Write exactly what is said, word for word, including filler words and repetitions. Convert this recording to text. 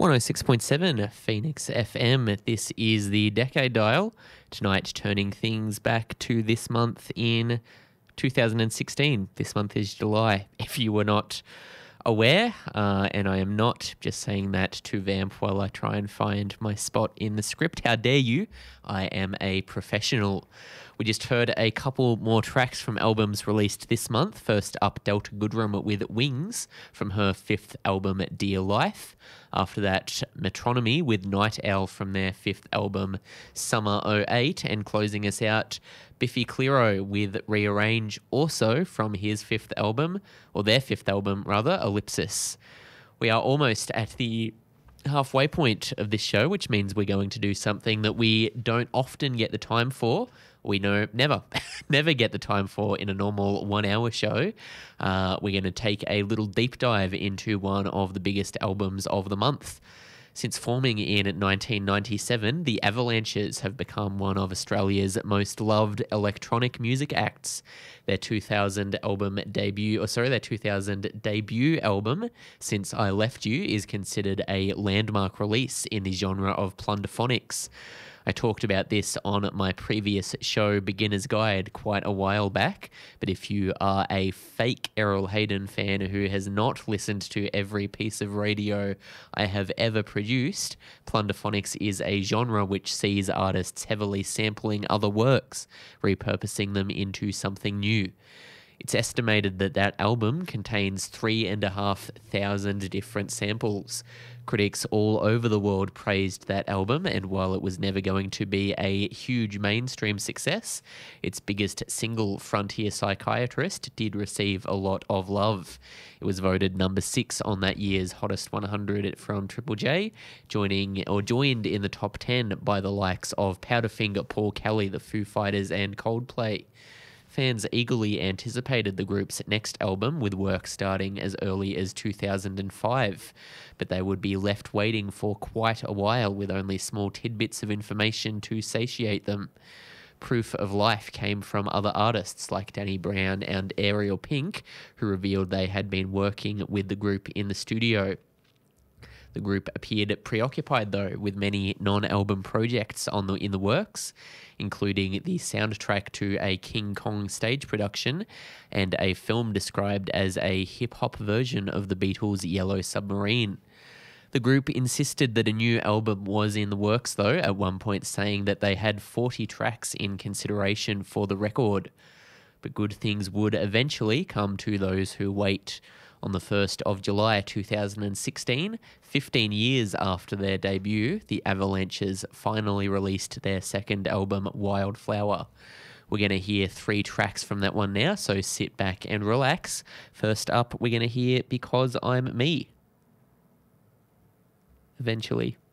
one oh six point seven Phoenix F M. This is the Decade Dial. Tonight, turning things back to this month in two thousand sixteen. This month is July. If you were not aware, uh, and I am not just saying that to vamp while I try and find my spot in the script. How dare you? I am a professional. We just heard a couple more tracks from albums released this month. First up, Delta Goodrem with Wings from her fifth album, Dear Life. After that, Metronomy with Night Owl from their fifth album, Summer oh eight. And closing us out, Biffy Clyro with Rearrange, also from his fifth album, or their fifth album rather, Ellipsis. We are almost at the halfway point of this show, which means we're going to do something that we don't often get the time for. We know never, never get the time for in a normal one-hour show. Uh, we're going to take a little deep dive into one of the biggest albums of the month. Since forming in nineteen ninety-seven, the Avalanches have become one of Australia's most loved electronic music acts. Their two thousand album debut, or sorry, their two thousand debut album, Since I Left You, is considered a landmark release in the genre of plunderphonics. I talked about this on my previous show, Beginner's Guide, quite a while back, but if you are a fake Errol Hayden fan who has not listened to every piece of radio I have ever produced, plunderphonics is a genre which sees artists heavily sampling other works, repurposing them into something new. It's estimated that that album contains three and a half thousand different samples. Critics all over the world praised that album, and while it was never going to be a huge mainstream success, its biggest single, Frontier Psychiatrist, did receive a lot of love. It was voted number six on that year's Hottest one hundred from Triple J, joining or joined in the top ten by the likes of Powderfinger, Paul Kelly, the Foo Fighters, and Coldplay. Fans eagerly anticipated the group's next album, with work starting as early as two thousand five, but they would be left waiting for quite a while with only small tidbits of information to satiate them. Proof of life came from other artists like Danny Brown and Ariel Pink, who revealed they had been working with the group in the studio. The group appeared preoccupied, though, with many non-album projects on the in the works, including the soundtrack to a King Kong stage production and a film described as a hip-hop version of the Beatles' Yellow Submarine. The group insisted that a new album was in the works, though, at one point saying that they had forty tracks in consideration for the record. But good things would eventually come to those who wait. On the first of July two thousand sixteen, fifteen years after their debut, the Avalanches finally released their second album, Wildflower. We're going to hear three tracks from that one now, so sit back and relax. First up, we're going to hear Because I'm Me. Eventually.